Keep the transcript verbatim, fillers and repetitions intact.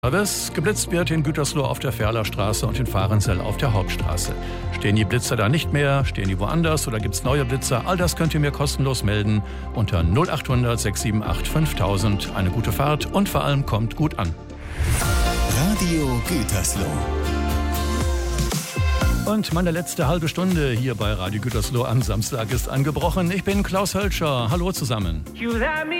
Service. Geblitzt wird in Gütersloh auf der Ferlerstraße und in Fahrenzell auf der Hauptstraße. Stehen die Blitzer da nicht mehr? Stehen die woanders oder gibt es neue Blitzer? All das könnt ihr mir kostenlos melden unter null achthundert sechs sieben acht fünftausend. Eine gute Fahrt und vor allem kommt gut an. Radio Gütersloh. Und meine letzte halbe Stunde hier bei Radio Gütersloh am Samstag ist angebrochen. Ich bin Klaus Hölscher. Hallo zusammen.